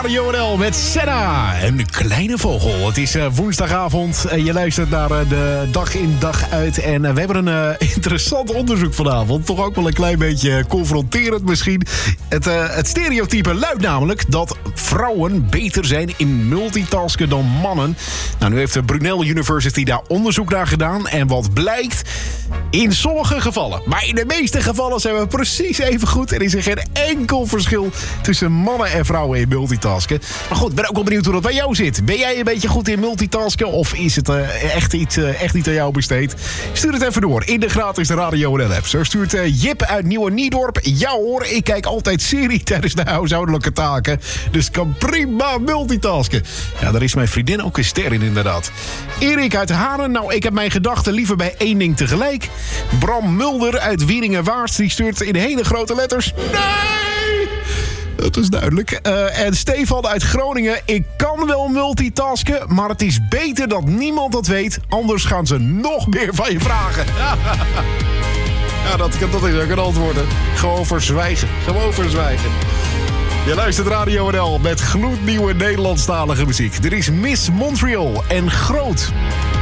Radio NL met Senna, een kleine vogel. Het is woensdagavond en je luistert naar de dag in dag uit. En we hebben een interessant onderzoek vanavond. Toch ook wel een klein beetje confronterend misschien. Het stereotype luidt namelijk dat vrouwen beter zijn in multitasken dan mannen. Nou, nu heeft de Brunel University daar onderzoek naar gedaan. En wat blijkt? In sommige gevallen, maar in de meeste gevallen zijn we precies even goed. Er is er geen enkel verschil tussen mannen en vrouwen in multitasken. Maar goed, ik ben ook wel benieuwd hoe dat bij jou zit. Ben jij een beetje goed in multitasken of is het echt niet aan jou besteed? Stuur het even door in de gratis Radio NL app. Zo stuurt Jip uit Nieuwe Niedorp. Ja hoor, ik kijk altijd serie tijdens de huishoudelijke taken. Dus kan prima multitasken. Ja, daar is mijn vriendin ook een ster in inderdaad. Erik uit Haren. Nou, ik heb mijn gedachten liever bij één ding tegelijk. Bram Mulder uit Wieringen-Waard. Die stuurt in hele grote letters. Nee! Dat is duidelijk. En Stefan uit Groningen. Ik kan wel multitasken, maar het is beter dat niemand dat weet. Anders gaan ze nog meer van je vragen. Ja, dat is ook een antwoord. Gewoon verzwijgen. Je luistert Radio NL met gloednieuwe Nederlandstalige muziek. Er is Miss Montreal en Groot.